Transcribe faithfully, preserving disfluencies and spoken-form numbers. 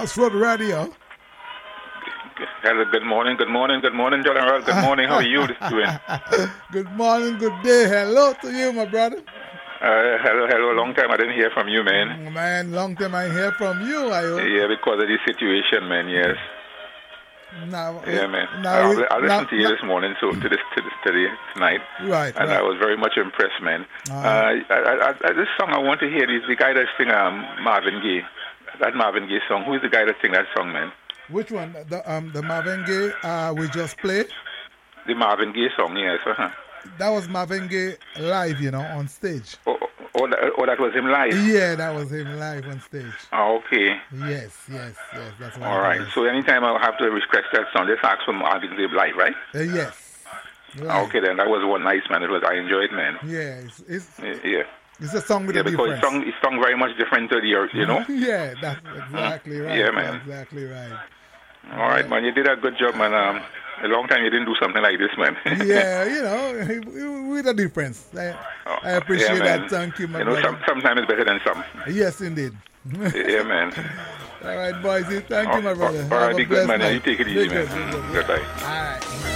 Crossroad Radio. Hello, good morning, good morning, good morning, General. Good morning. How are you doing? Good morning, good day. Hello to you, my brother. Uh, hello, hello. Long time I didn't hear from you, man. Oh, man, long time I hear from you, I hope. Yeah, because of the situation, man. Yes. Now, yeah, man. Now, I, I listened now, to you this morning, so to this to this today tonight. Right. And right. I was very much impressed, man. Uh, uh, I, I, this song I want to hear is the guy that sing um, Marvin Gaye. That Marvin Gaye song. Who is the guy that sing that song, man? Which one? The um the Marvin Gaye uh we just played? The Marvin Gaye song, yes. Uh-huh. That was Marvin Gaye live, you know, on stage. Oh, oh, oh, that, oh, that was him live? Yeah, that was him live on stage. Oh, okay. Yes, yes, yes. That's what All right. was. So anytime I have to request that song, just ask for Marvin Gaye live, right? Uh, yes. Live. Okay, then. That was one nice, man. It was. I enjoyed, man. Yeah, it's, it's yeah. It's a song with yeah, a because difference. It's sung, it's sung very much different to the, you know? Yeah, that's exactly right. Yeah, man. That's exactly right. All right, man. You did a good job, man. Um, a long time you didn't do something like this, man. Yeah, you know, with a difference. I, oh, I appreciate yeah, that. Thank you, my you know, brother. Some, sometimes it's better than some. Yes, indeed. Yeah, man. All right, boys. Thank oh, you, my brother. All right, be good, man. You take it easy, man. Good, good, good. Goodbye. All right.